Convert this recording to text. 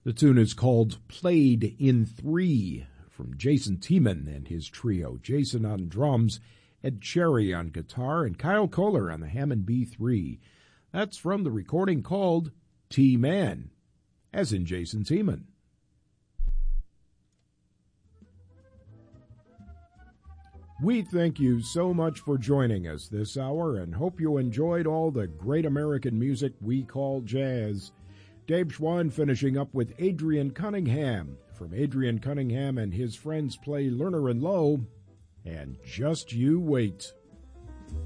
The tune is called Played in 3 from Jason Tiemann and his trio. Jason on drums, Ed Cherry on guitar, and Kyle Kohler on the Hammond B3. That's from the recording called T-Man, as in Jason Tiemann. We thank you so much for joining us this hour and hope you enjoyed all the great American music we call jazz. Dave Schwann finishing up with Adrian Cunningham. From Adrian Cunningham and his friends play Lerner and Lowe, and Just You Wait.